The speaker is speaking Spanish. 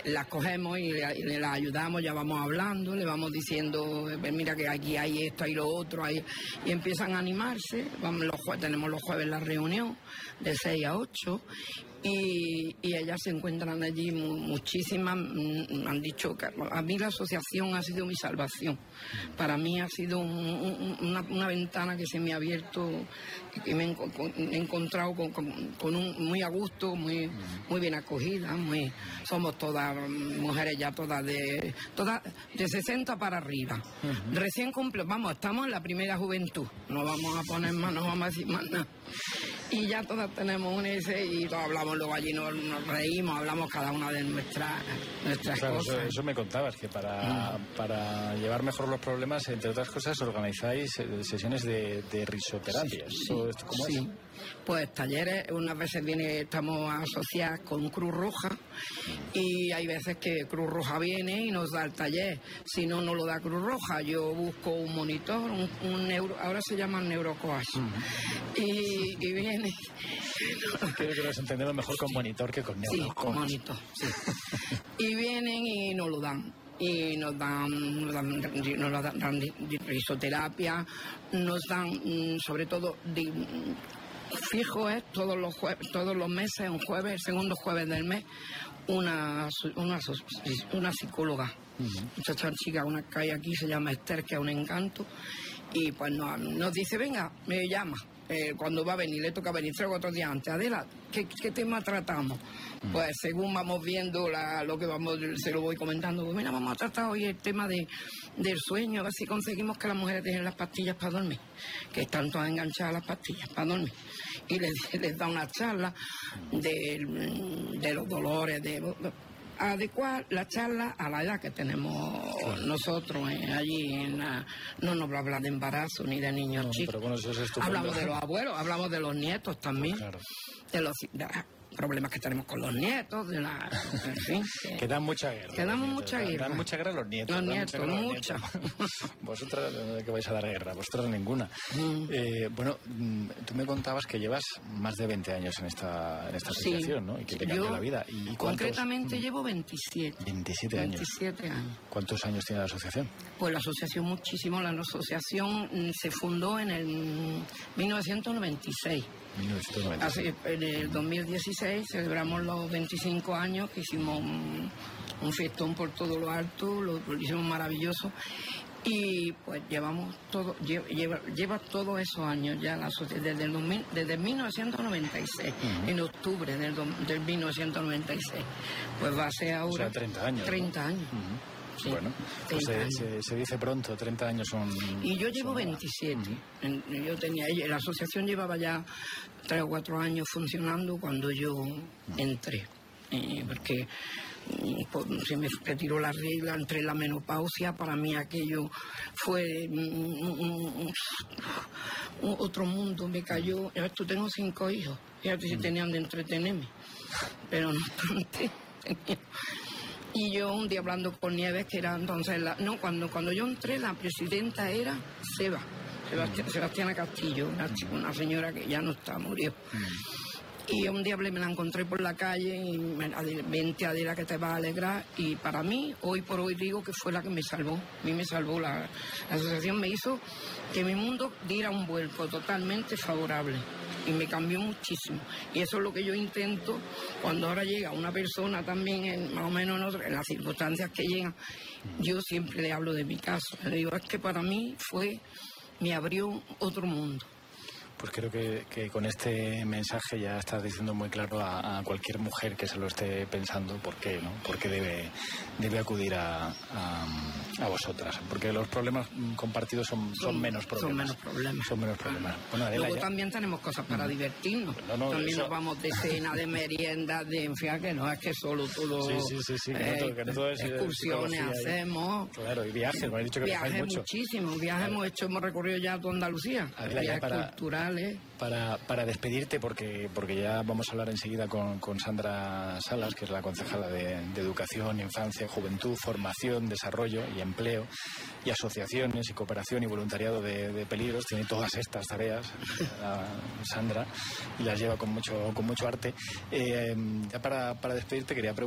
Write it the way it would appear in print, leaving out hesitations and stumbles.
las cogemos y le las ayudamos, ya vamos hablando, le vamos diciendo, mira que aquí hay esto, hay lo otro, y empiezan a animarse. Tenemos los jueves la reunión de 6 a 8 y ellas se encuentran allí muchísimas. Han dicho que a mí la asociación ha sido mi salvación. Para mí ha sido una ventana que se me ha abierto, que me he encontrado con muy a gusto, muy bien acogida. Somos todas mujeres ya todas de 60 para arriba. Recién estamos en la primera juventud. No vamos a poner más, no vamos a decir más nada. Y ya todas tenemos un ese y todos hablamos, luego allí nos reímos, hablamos cada una de nuestras cosas. Eso me contabas, que para llevar mejor los problemas, entre otras cosas, organizáis sesiones de risoterapias. ¿Cómo es? Sí, pues talleres, unas veces estamos asociadas con Cruz Roja y hay veces que Cruz Roja viene y nos da el taller. Si no, no lo da Cruz Roja. Yo busco un monitor, ahora se llama neurocoach. Y viene. Creo que nos entendemos mejor con monitor que con neurocoach. Sí, con monitor, sí. Y vienen y nos lo dan. Y nos dan risoterapia, nos dan sobre todo fijo es todos los meses, un jueves, el segundo jueves del mes, una psicóloga, muchacha chica, una que hay aquí, se llama Esther, que es un encanto, y pues nos dice, venga, me llama. Cuando va a venir, le toca venir 3 o 4 días antes. Adela, ¿qué tema tratamos? Pues según vamos viendo lo que se lo voy comentando. Pues mira, vamos a tratar hoy el tema del sueño, a ver si conseguimos que las mujeres dejen las pastillas para dormir, que están todas enganchadas a las pastillas para dormir. Y les da una charla de los dolores, adecuar la charla a la edad que tenemos nosotros allí. No nos habla de embarazo ni de niños chicos. Pero bueno, eso es estupendo. Hablamos de los abuelos, hablamos de los nietos también. Claro. De los problemas que tenemos con los nietos, en fin. Que dan mucha guerra. Que damos mucha guerra. Dan mucha guerra los nietos. Los nietos, mucha. Vosotras, ¿qué vais a dar guerra? Vosotras ninguna. Bueno, tú me contabas que llevas más de 20 años en esta asociación, ¿no? Y que te cambió la vida. ¿Y concretamente llevo 27. 27 años. 27 años. ¿Cuántos años tiene la asociación? Pues la asociación muchísimo. La asociación se fundó en el 1996. Así, en el 2016 celebramos los 25 años, que hicimos un fiestón por todo lo alto, lo hicimos maravilloso. Y pues lleva todos esos años ya la asociación, desde 1996, en octubre del 1996. Pues va a ser ahora. O sea, 30 años. 30 años. Sí, bueno, pues se dice pronto, 30 años son... Y yo llevo 27. La asociación llevaba ya 3 o 4 años funcionando cuando yo entré. Porque se me retiró la regla, entré en la menopausia. Para mí aquello fue otro mundo, me cayó. Yo tengo 5 hijos, fíjate si tenían de entretenerme, pero no obstante Y yo un día hablando con Nieves, que era entonces cuando yo entré, la presidenta era Sebastiana Castillo, una señora que ya no está, murió. Y un día me la encontré por la calle y vente, Adela, que te va a alegrar. Y para mí, hoy por hoy digo que fue la que me salvó. A mí me salvó la asociación, me hizo que mi mundo diera un vuelco totalmente favorable. Y me cambió muchísimo. Y eso es lo que yo intento cuando ahora llega una persona también, más o menos en las circunstancias que llegan. Yo siempre le hablo de mi caso. Le digo, es que para mí me abrió otro mundo. Pues creo que con este mensaje ya estás diciendo muy claro a cualquier mujer que se lo esté pensando por qué, ¿no? Por qué debe acudir a vosotras. Porque los problemas compartidos son menos problemas. Son menos problemas. Bueno, Adela, luego también tenemos cosas para divertirnos. También nos vamos de cena, de merienda, en fin, que no es que solo todo... Sí. Que no todo es excursiones hacemos. Claro, y viajes, me has dicho que viajes mucho. Muchísimos viajes hemos recorrido ya toda Andalucía. Adela, viajes culturales. Para despedirte, porque ya vamos a hablar enseguida con Sandra Salas, que es la concejala de Educación, Infancia, Juventud, Formación, Desarrollo y Empleo, y asociaciones y cooperación y voluntariado de peligros. Tiene todas estas tareas Sandra, y las lleva con mucho arte. Ya para despedirte quería preguntar